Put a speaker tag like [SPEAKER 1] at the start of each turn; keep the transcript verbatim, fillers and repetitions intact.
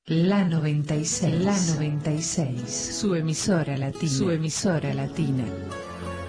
[SPEAKER 1] La noventa y seis, la noventa y seis, su emisora latina, su emisora latina.